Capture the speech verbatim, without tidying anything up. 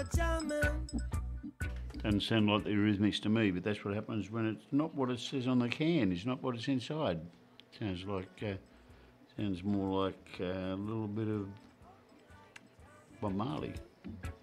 Doesn't sound like the Eurythmics to me, but that's what happens when it's not what it says on the can. It's not what it's inside. Sounds like, uh, sounds more like uh, a little bit of Bob Marley.